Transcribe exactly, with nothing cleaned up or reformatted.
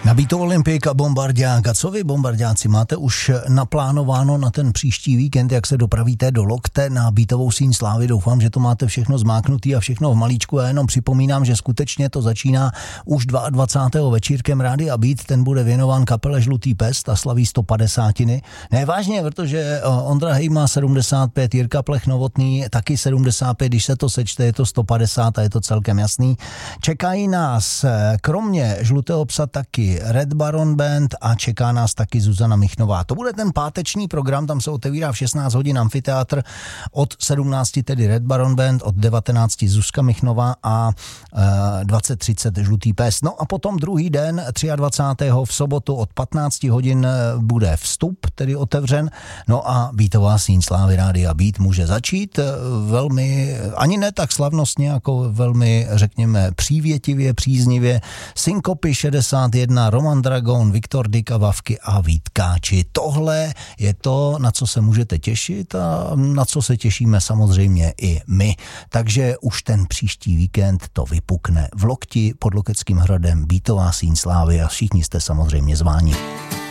Nabíto Olympik a Bombardák. A co vy, bombardáci, máte už naplánováno na ten příští víkend, jak se dopravíte do Lokte na Bítovou síň slávy? Doufám, že to máte všechno zmáknutý a všechno v malíčku. Já jenom připomínám, že skutečně to začíná už dvacátého druhého večírkem Rádia Beat. Ten bude věnován kapele Žlutý pes, ta slaví sto padesátiny. Ne, vážně, protože Ondra Hej má sedmdesát pět, Jirka Plech Novotný taky sedmdesát pět, když se to sečte, je to sto padesát a je to celkem jasný. Čekají nás kromě Žlutého psa taky Red Baron Band a čeká nás taky Zuzana Michnová. To bude ten páteční program, tam se otevírá v šestnáct hodin amfiteátr, od sedmnácti tedy Red Baron Band, od devatenácti Zuzka Michnová a e, dvacet třicet Žlutý pes. No a potom druhý den, dvacátého třetího v sobotu od patnácti hodin bude vstup, tedy otevřen. No a Bítová síň slávy Rádia Beat může začít velmi, ani ne tak slavnostně, jako velmi, řekněme, přívětivě, příznivě. Synkopy šedesát jedna, Roman Dragon, Viktor Dyka, Vavky a Vítkáči. Tohle je to, na co se můžete těšit a na co se těšíme samozřejmě i my. Takže už ten příští víkend to vypukne v Lokti pod Lokeckým hradem, Bítová síň slávy a všichni jste samozřejmě zváni.